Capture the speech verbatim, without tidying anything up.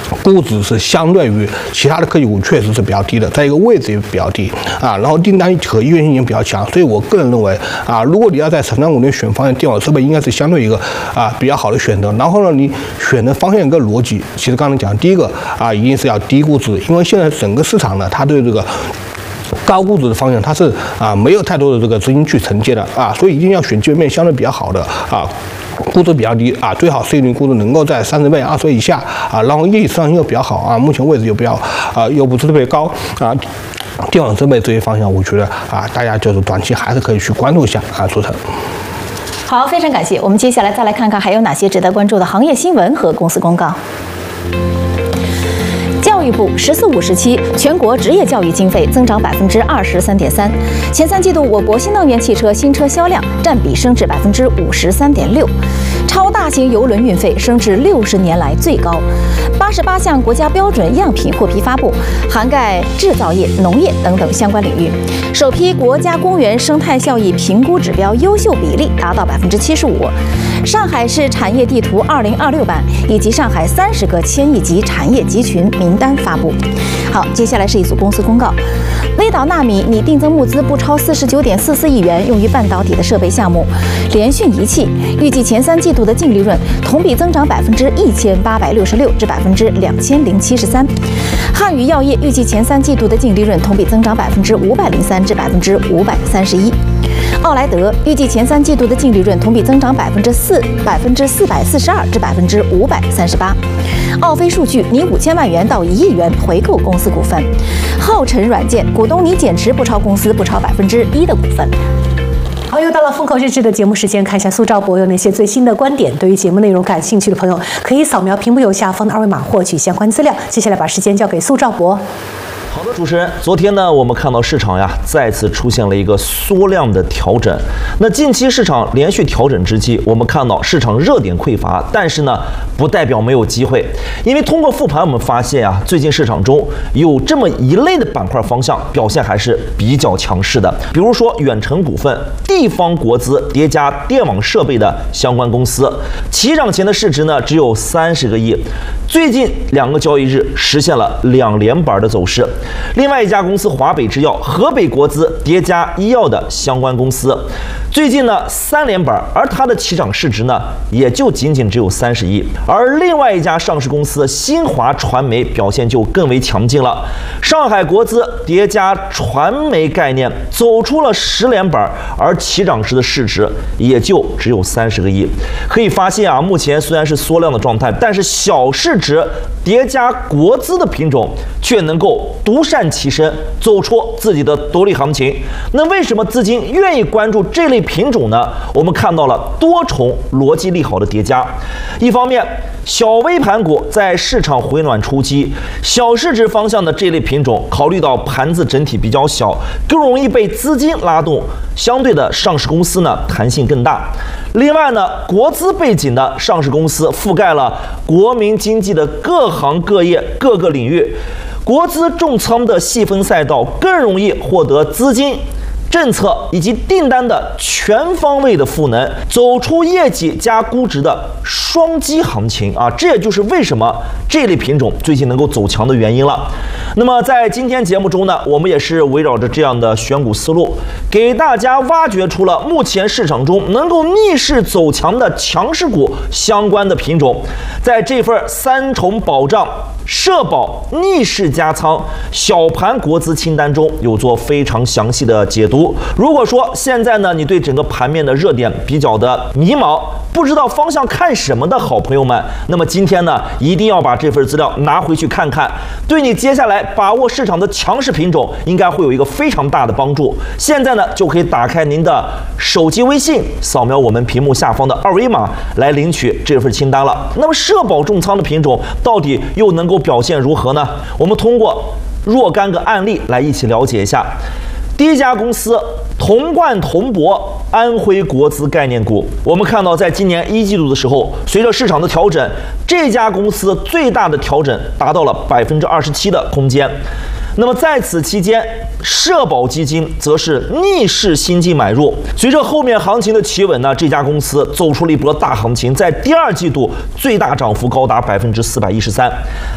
估值是相对于其他的科技股确实是比较低的，在一个位置也比较低啊，然后订单和意愿性也比较强，所以我个人认为啊，如果你要在成长股里选方向，电网设备应该是相对一个啊比较好的选择。然后呢，你选的方向跟逻辑，其实刚才讲第一个啊，一定是要低估值，因为现在整个市场呢，它对这个高估值的方向，它是啊没有太多的这个资金去承接的啊，所以一定要选基本面相对比较好的啊。估值比较低啊，最好市盈率估值能够在三十倍、二十倍以下啊，然后业绩上行又比较好啊，目前位置又比较啊，又不是特别高啊。电网设备这些方向，我觉得啊，大家就是短期还是可以去关注一下啊，组成。 好，非常感谢。我们接下来再来看看还有哪些值得关注的行业新闻和公司公告。教育部“十四五”时期全国职业教育经费增长百分之二十三点三，前三季度我国新能源汽车新车销量占比升至百分之五十三点六，超大型邮轮运费升至六十年来最高，八十八项国家标准样品获批发布，涵盖制造业、农业等等相关领域。首批国家公园生态效益评估指标优秀比例达到百分之七十五。上海市产业地图二零二六版以及上海三十个千亿级产业集群名单发布。好，接下来是一组公司公告。微导纳米拟定增募资不超四十九点四四亿元，用于半导体的设备项目。联讯仪器预计前三季度的净利润同比增长百分之一千八百六十六至百分之两千零七十三。汉语药业预计前三季度的净利润同比增长百分之五百零三至百分之五百三十一。奥莱德预计前三季度的净利润同比增长百分之四百分之四百四十二至百分之五百三十八。奥飞数据拟五千万元到一亿元回购公司股份。浩辰软件股东拟减持不超公司不超百分之一的股份。 好，又到了风口日志的节目时间，看一下苏兆博有哪些最新的观点。对于节目内容感兴趣的朋友，可以扫描屏幕右下方的二维码获取相关资料。接下来把时间交给苏兆博。 好的，主持人，昨天呢，我们看到市场呀再次出现了一个缩量的调整。那近期市场连续调整之际，我们看到市场热点匮乏，但是呢，不代表没有机会。因为通过复盘，我们发现啊，最近市场中有这么一类的板块方向表现还是比较强势的，比如说远程股份、地方国资叠加电网设备的相关公司，起涨前的市值呢只有三十个亿，最近两个交易日实现了两连板的走势。另外一家公司华北制药、河北国资叠加医药的相关公司，最近呢三连板，而它的起涨市值呢也就仅仅只有三十亿。而另外一家上市公司新华传媒表现就更为强劲了，上海国资叠加传媒概念走出了十连板，而起涨时的市值也就只有三十个亿。可以发现啊，目前虽然是缩量的状态，但是小市值叠加国资的品种却能够独善其身，走出自己的独立行情。那为什么资金愿意关注这类品种呢？我们看到了多重逻辑利好的叠加。一方面，小微盘股在市场回暖初期，小市值方向的这类品种，考虑到盘子整体比较小，更容易被资金拉动，相对的上市公司呢弹性更大。另外呢，国资背景的上市公司覆盖了国民经济的各行各业各个领域，国资重仓的细分赛道更容易获得资金、政策以及订单的全方位的赋能，走出业绩加估值的双击行情啊！这也就是为什么这类品种最近能够走强的原因了。那么在今天节目中呢，我们也是围绕着这样的选股思路，给大家挖掘出了目前市场中能够逆势走强的强势股相关的品种，在这份三重保障、社保逆势加仓小盘国资清单中有做非常详细的解读。如果说现在呢，你对整个盘面的热点比较的迷茫，不知道方向看什么的好朋友们，那么今天呢，一定要把这份资料拿回去看看，对你接下来把握市场的强势品种应该会有一个非常大的帮助。现在呢，就可以打开您的手机微信，扫描我们屏幕下方的二维码来领取这份清单了。那么社保重仓的品种到底又能够表现如何呢？我们通过若干个案例来一起了解一下。第一家公司同冠同博，安徽国资概念股，我们看到在今年一季度的时候，随着市场的调整，这家公司最大的调整达到了百分之二十七的空间。那么在此期间，社保基金则是逆势新进买入。随着后面行情的企稳呢，这家公司走出了一波大行情，在第二季度最大涨幅高达百分之四百一十三。